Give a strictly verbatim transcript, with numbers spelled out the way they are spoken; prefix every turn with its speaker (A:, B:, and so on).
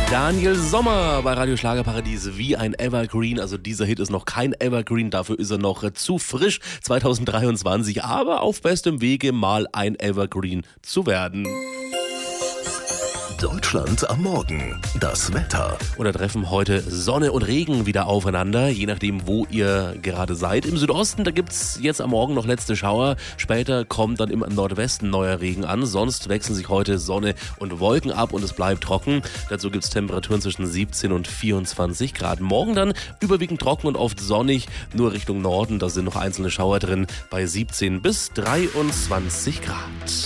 A: Daniel Sommer bei Radio Schlagerparadies wie ein Evergreen. Also dieser Hit ist noch kein Evergreen, dafür ist er noch äh, zu frisch zwanzig dreiundzwanzig, aber auf bestem Wege mal ein Evergreen zu werden.
B: Deutschland am Morgen. Das Wetter.
A: Und da treffen heute Sonne und Regen wieder aufeinander, je nachdem, wo ihr gerade seid. Im Südosten, da gibt's jetzt am Morgen noch letzte Schauer. Später kommt dann im Nordwesten neuer Regen an. Sonst wechseln sich heute Sonne und Wolken ab und es bleibt trocken. Dazu gibt's Temperaturen zwischen siebzehn und vierundzwanzig Grad. Morgen dann überwiegend trocken und oft sonnig. Nur Richtung Norden, da sind noch einzelne Schauer drin bei siebzehn bis dreiundzwanzig Grad.